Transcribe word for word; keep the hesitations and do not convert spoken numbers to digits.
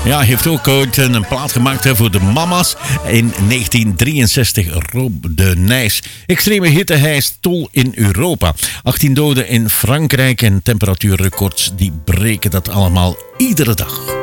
Ja, hij heeft ook ooit een plaat gemaakt voor de mama's. In negentien drieënzestig, Rob de Nijs. Extreme hitte, hij is tol in Europa. achttien doden in Frankrijk en temperatuurrecords die breken dat allemaal iedere dag.